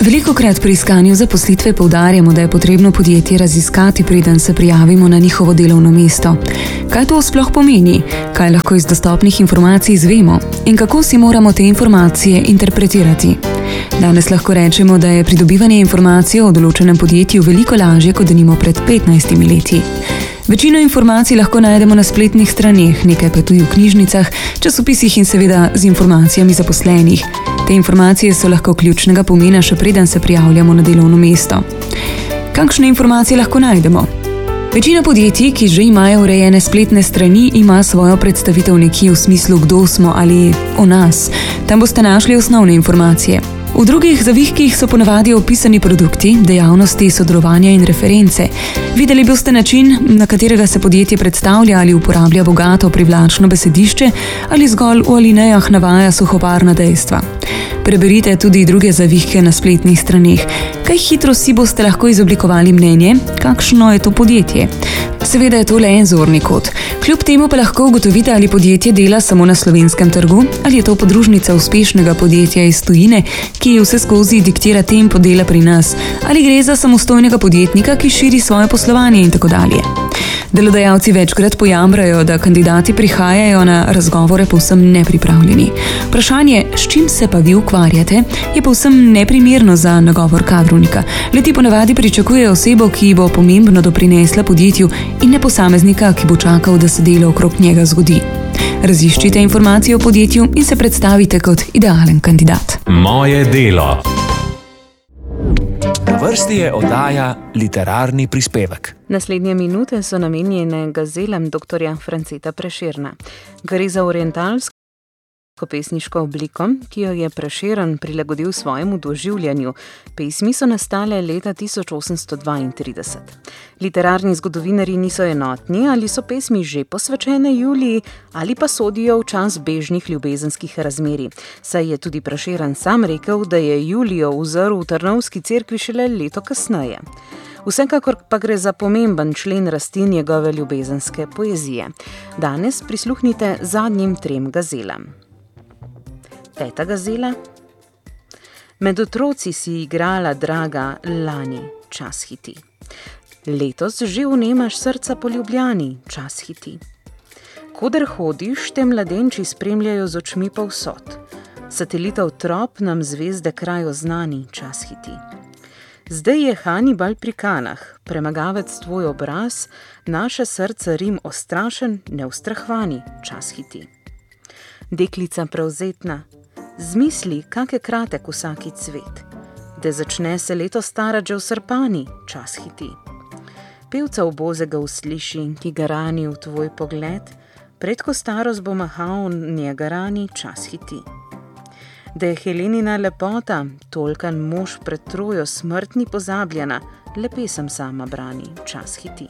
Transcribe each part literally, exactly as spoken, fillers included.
Velikokrat pri iskanju zaposlitve poudarjamo, da je potrebno podjetje raziskati, preden se prijavimo na njihovo delovno mesto. Kaj to sploh pomeni? Kaj lahko iz dostopnih informacij izvemo? In kako si moramo te informacije interpretirati? Danes lahko rečemo, da je pridobivanje informacij o določenem podjetju veliko lažje, kot denimo pred petnajstimi leti. Večino informacij lahko najdemo na spletnih straneh, nekaj pa tudi v knjižnicah, časopisih in seveda z informacijami zaposlenih. Te informacije so lahko ključnega pomena, še preden se prijavljamo na delovno mesto. Kakšne informacije lahko najdemo? Večina podjetij, ki že imajo urejene spletne strani, ima svojo predstavitev nekje v smislu, kdo smo ali o nas. Tam boste našli osnovne informacije. V drugih zavihkih so ponavadi opisani produkti, dejavnosti, sodelovanja in reference. Videli boste način, na katerega se podjetje predstavlja ali uporablja bogato privlačno besedišče ali zgolj v alinejah navaja suhoparna dejstva. Preberite tudi druge zavihke na spletnih straneh. Kaj hitro si boste lahko izoblikovali mnenje, kakšno je to podjetje. Seveda je to le en zorni kot. Kljub temu pa lahko ugotovite, ali podjetje dela samo na slovenskem trgu, ali je to podružnica uspešnega podjetja iz tujine, ki vse skozi diktira tempo dela pri nas, ali gre za samostojnega podjetnika, ki širi svoje poslovanje in tako dalje. Delodajalci večkrat pojamrajo, da kandidati prihajajo na razgovore povsem nepripravljeni. Vprašanje, s čim se pa vi ukvarjate, je povsem neprimerno za nagovor kadrovnika. Le-ti ponavadi pričakujejo osebo, ki bo pomembno doprinesla podjetju in ne posameznika, ki bo čakal, da se delo okrog njega zgodi. Raziščite informacije o podjetju in se predstavite kot idealen kandidat. Moje delo. Na vrsti je oddaja Literarni prispevek. Naslednje minute so namenjene gazelam doktorja Franceta Prešerna. Gre za orientalsko pesniško obliko, ki jo je Prešeren prilagodil svojemu doživljanju. Pesmi so nastale leta tisoč osemsto dvaintrideset. Literarni zgodovinarji niso enotni, ali so pesmi že posvečene Juliji ali pa sodijo v čas bežnih ljubezenskih razmerij. Saj je tudi Prešeren sam rekel, da je Julijo uzrl v Trnovski cerkvi šele leto kasneje. Vsekakor pa gre za pomemben člen rasti njegove ljubezenske poezije. Danes prisluhnite zadnjim trem gazelam. Peta gazela. Med otroci si igrala, draga, lani, čas hiti. Letos že vnemaš srca po Ljubljani, čas hiti. Koder hodiš, te mladenči spremljajo z očmi povsod. Satelitov trop nam zvezde krajo znani, čas hiti. Zdaj je Hanibal pri Kanah, premagavec tvoj obraz, naše srce Rim ostrašen, neustrahvani, čas hiti. Deklica prevzetna, zmisli, kak je kratek vsaki cvet, da začne se leto starati že v Srpani, čas hiti. Pevca obozega usliši, ki ga rani v tvoj pogled, predko starost bo mahal njega rani, čas hiti. Da je Helenina lepota, tolkan mož pred Trojo smrtni pozabljena, le pesem sama brani, čas hiti.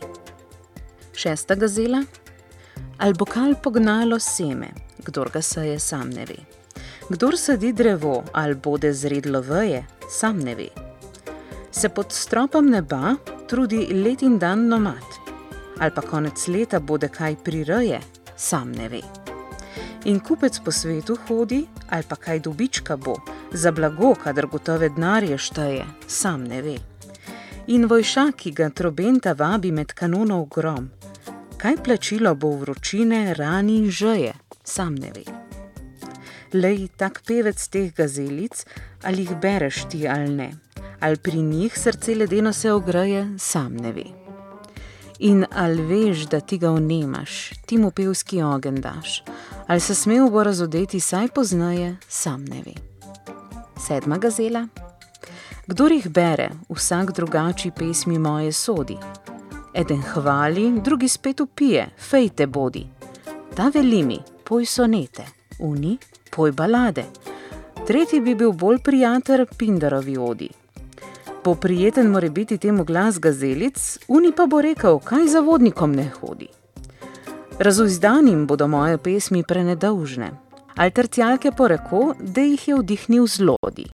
Šesta gazela. Al bo kal pognalo seme, kdor ga seje, sam ne ve. Kdor sadi drevo, al bode zredlo veje, sam ne ve. Se pod stropom neba trudi let in dan nomad, al pa konec leta bode kaj prireje, sam ne ve. In kupec po svetu hodi, ali pa kaj dobička bo, za blago, kadar gotove denarje šteje, sam ne ve. In vojšak, ki ga trobenta vabi med kanonov grom, kaj plačilo bo vročine, rani in žeje, sam ne ve. Lej, tak pevec teh gazelic, ali jih bereš ti ali ne, ali pri njih srce ledeno se ogreje, sam ne ve. In ali veš, da ti ga vnemaš, ti mu pevski ogenj daš, ali se smel bo razodeti saj poznaje, sam ne ve. Sedma gazela. Kdor jih bere, vsak drugači pesmi moje sodi. Eden hvali, drugi spet upije, fejte bodi. Ta veli mi, poj sonete, uni, poj balade. Tretji bi bil bolj prijatelj Pindarovi odi. Bo prijeten more biti temu glas gazelic, uni pa bo rekel, kaj za vodnikom ne hodi. Razuzdanim bodo moje pesmi prenedolžne, ali tercijalke poreko, da jih je vdihnil zlodi.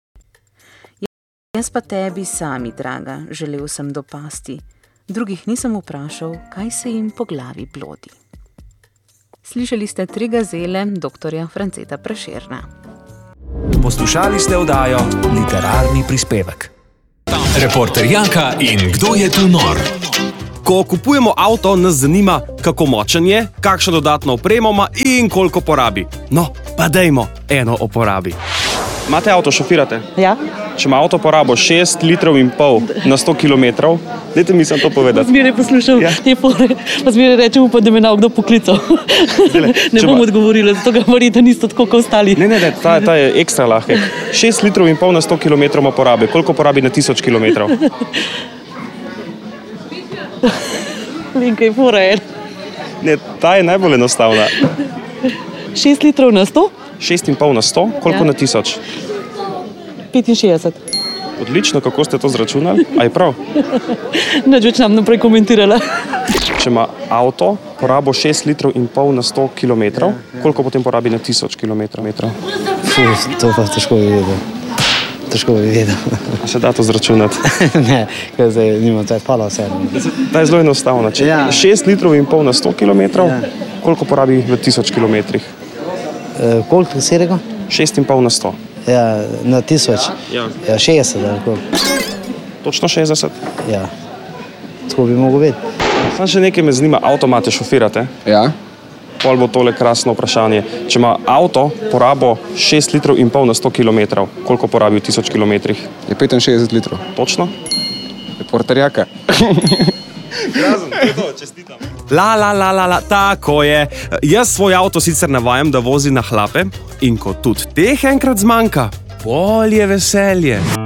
Jaz pa tebi sami, draga, želel sem dopasti, drugih nisem vprašal, kaj se jim po glavi blodi. Slišali ste tri gazele doktorja Franceta Prešerna. Poslušali ste oddajo Literarni prispevek. Reporter Jaka in kdo je tu nor? Ko kupujemo avto, nas zanima, kako močen je, kakšno dodatno opremo ima in koliko porabi. No, pa dajmo eno o porabi. Imate avto, šofirate? Ja. Če ima avto porabo šest litrov in pol na sto kilometrov, dajte mi sem to povedati. Zmeraj poslušam Ja. te fore, pa zmeraj rečem, upam, da me na kdo poklical. Zdajle, Ne če bom ma- odgovorila, zato ga verjetno niste tako kot ostali. Ne, ne, ne, ta, ta je ekstra lahek. šest litrov in pol na sto kilometrov ima porabe. Koliko porabi na tisoč kilometrov? Vem, kaj fora je. Ne, ta je najbolj enostavna. šest litrov na sto, šest in pol na sto, koliko Ja. na tisoč? petinšestdeset. Odlično, kako ste to zračunali? A je prav? Nič več nam naprej komentirala. Če ima avto porabo šest litrov in pol na sto kilometrov, koliko potem porabi na tisoč kilometrov? Fus, to pa težko bi vedel. Težko bi vedel. A se da to zračunati? Ne, ker zdaj nimam več pala vse. Ta je zelo enostavna. Če Ja. šest litrov in pol na sto kilometrov, Ja. koliko porabi v tisoč kilometrih? E, koliko si rekel? šest in pol na sto. Ja, na tisoč. Ja. Ja, šestdeset ali koliko. Točno šestdeset. Ja. Tako bi mogel vedeti. Samo še nekaj me zanima, avtomate šofirate? Ja, Pol bo tole krasno vprašanje. Če ima avto porabo šest litrov in pol na sto kilometrov, koliko porabi v tisoč kilometrih? je petinšestdeset litrov. Točno? Reporter Jaka. La, la, la, la, la, tako je. Jaz svoj avto sicer navajam, da vozi na hlape in ko tudi teh enkrat zmanjka, bolje veselje.